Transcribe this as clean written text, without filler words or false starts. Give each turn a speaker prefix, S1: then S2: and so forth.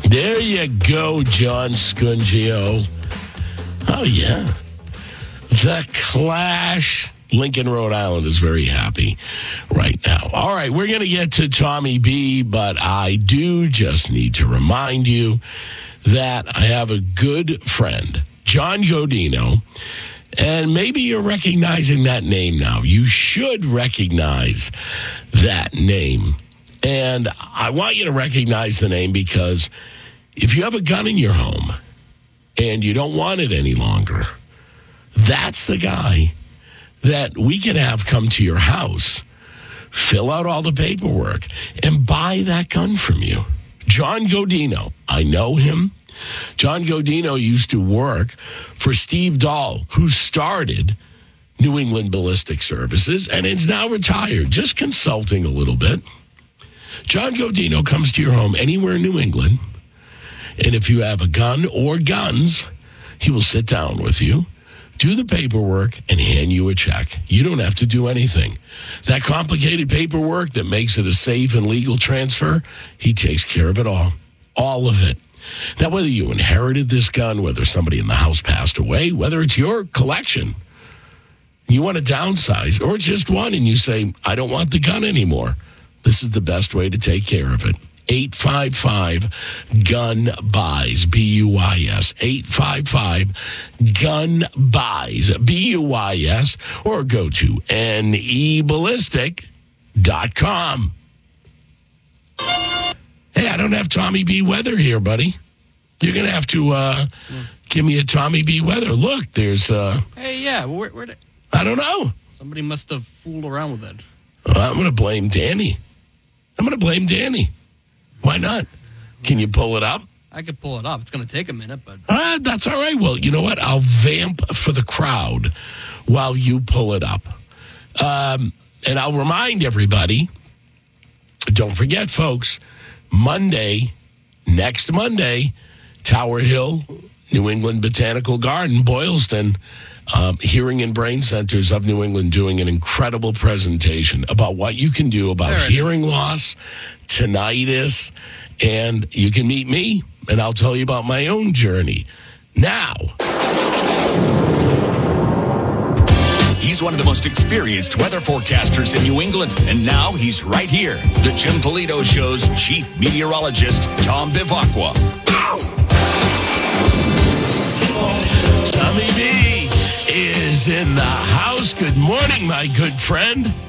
S1: There you go, John Scungio. Oh, yeah. The Clash. Lincoln, Rhode Island is very happy right now. All right, we're going to get to Tommy B, but I do just need to remind you that I have a good friend, John Godino, and maybe you're recognizing that name now. You should recognize that name. And I want you to recognize the name because if you have a gun in your home and you don't want it any longer, that's the guy that we can have come to your house, fill out all the paperwork, and buy that gun from you. John Godino, I know him. John Godino used to work for Steve Dahl, who started New England Ballistic Services and is now retired, just consulting a little bit. John Godino comes to your home anywhere in New England, and if you have a gun or guns, he will sit down with you, do the paperwork, and hand you a check. You don't have to do anything. That complicated paperwork that makes it a safe and legal transfer, he takes care of it all of it. Now, whether you inherited this gun, whether somebody in the house passed away, whether it's your collection, you want to downsize, or it's just one and you say, I don't want the gun anymore, this is the best way to take care of it. 855-GUN-BUYS, B-U-Y-S, 855-GUN-BUYS, B-U-Y-S, or go to neballistic.com. Hey, I don't have Tommy B. Weather here, buddy. You're going to have to give me a Tommy B. Weather. Look, there's...
S2: Hey, yeah, where did...
S1: I don't know.
S2: Somebody must have fooled around with it.
S1: I'm going to blame Danny. Why not? Can you pull it up?
S2: I could pull it up. It's going to take a minute, but...
S1: That's all right. Well, you know what? I'll vamp for the crowd while you pull it up. And I'll remind everybody, don't forget, folks, next Monday, Tower Hill, New England Botanical Garden, Boylston, Hearing and Brain Centers of New England doing an incredible presentation about what you can do about hearing loss, tinnitus, and you can meet me, and I'll tell you about my own journey. Now,
S3: he's one of the most experienced weather forecasters in New England, and now he's right here, the Jim Polito Show's chief meteorologist, Tom Bivacqua.
S1: Tommy B is in the house. Good morning, my good friend.